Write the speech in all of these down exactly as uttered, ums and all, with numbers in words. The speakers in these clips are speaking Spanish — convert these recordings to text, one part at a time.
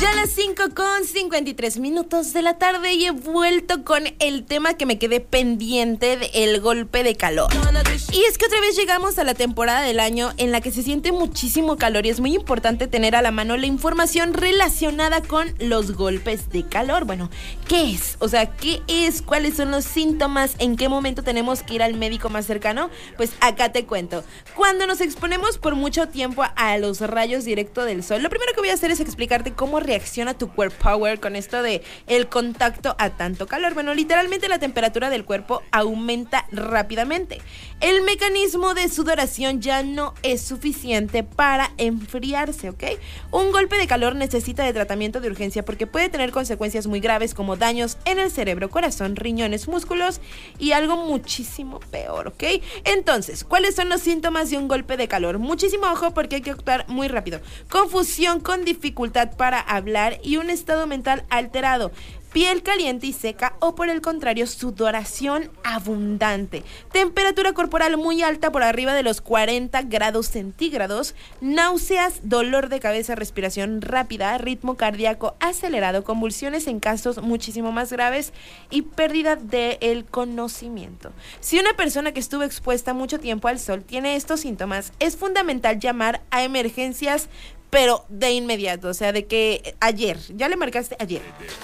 Ya a las cinco con cincuenta y tres minutos de la tarde y he vuelto con el tema que me quedé pendiente del golpe de calor. Y es que otra vez llegamos a la temporada del año en la que se siente muchísimo calor y es muy importante tener a la mano la información relacionada con los golpes de calor. Bueno, ¿qué es? O sea, ¿qué es? ¿Cuáles son los síntomas? ¿En qué momento tenemos que ir al médico más cercano? Pues acá te cuento. Cuando nos exponemos por mucho tiempo a los rayos directos del sol, lo primero que voy a hacer es explicarte cómo reacciona tu core power con esto de el contacto a tanto calor. Bueno, literalmente la temperatura del cuerpo aumenta rápidamente. El mecanismo de sudoración ya no es suficiente para enfriarse, ¿ok? Un golpe de calor necesita de tratamiento de urgencia porque puede tener consecuencias muy graves como daños en el cerebro, corazón, riñones, músculos y algo muchísimo peor, ¿ok? Entonces, ¿cuáles son los síntomas de un golpe de calor? Muchísimo ojo porque hay que actuar muy rápido. Confusión con dificultad para hablar y un estado mental alterado. Piel caliente y seca o por el contrario, sudoración abundante. Temperatura corporal muy alta por arriba de los cuarenta grados centígrados. Náuseas, dolor de cabeza, respiración rápida, ritmo cardíaco acelerado, convulsiones en casos muchísimo más graves y pérdida del conocimiento. Si una persona que estuvo expuesta mucho tiempo al sol tiene estos síntomas, es fundamental llamar a emergencias pero de inmediato, o sea, de que ayer, ya le marcaste ayer,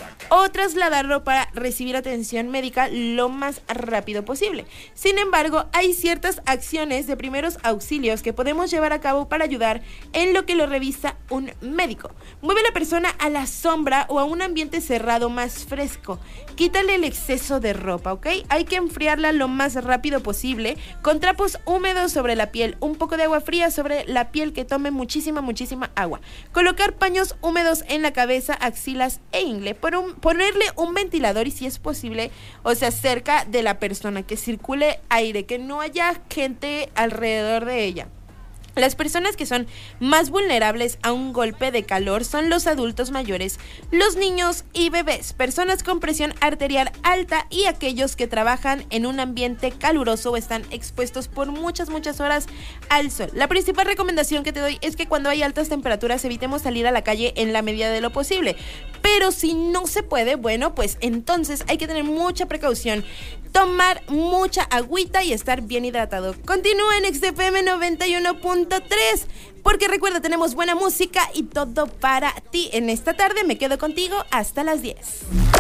o trasladarlo para recibir atención médica lo más rápido posible. Sin embargo, hay ciertas acciones de primeros auxilios que podemos llevar a cabo para ayudar en lo que lo revisa un médico. Mueve a la persona a la sombra o a un ambiente cerrado más fresco. Quítale el exceso de ropa, ¿ok? Hay que enfriarla lo más rápido posible con trapos húmedos sobre la piel, un poco de agua fría sobre la piel, que tome muchísima, muchísima agua. Colocar paños húmedos en la cabeza, axilas e ingle. Por un, ponerle un ventilador y si es posible, o sea, cerca de la persona, que circule aire, que no haya gente alrededor de ella. Las personas que son más vulnerables a un golpe de calor son los adultos mayores, los niños y bebés, personas con presión arterial alta y aquellos que trabajan en un ambiente caluroso o están expuestos por muchas, muchas horas al sol. La principal recomendación que te doy es que cuando hay altas temperaturas evitemos salir a la calle en la medida de lo posible. Pero si no se puede, bueno, pues entonces hay que tener mucha precaución. Tomar mucha agüita y estar bien hidratado. Continúa en X F M noventa y uno punto tres, porque recuerda, tenemos buena música y todo para ti. En esta tarde me quedo contigo hasta las diez.